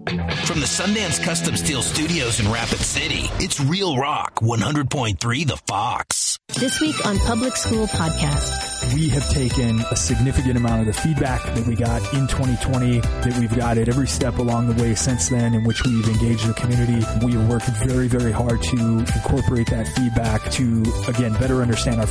From the Sundance Custom Steel Studios in Rapid City, it's Real Rock 100.3 The Fox. This week on Public School Podcast. We have taken a significant amount of the feedback that we got in 2020, that we've got at every step along the way since then, in which we've engaged the community. We have worked very, very hard to incorporate that feedback to, again, better understand our